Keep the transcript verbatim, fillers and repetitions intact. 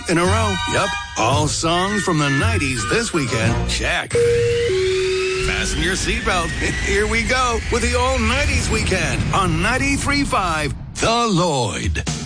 in a row. Yep, all songs from the nineties this weekend. Check. Fasten your seatbelt. Here we go with the all nineties weekend on ninety-three point five The Lloyd.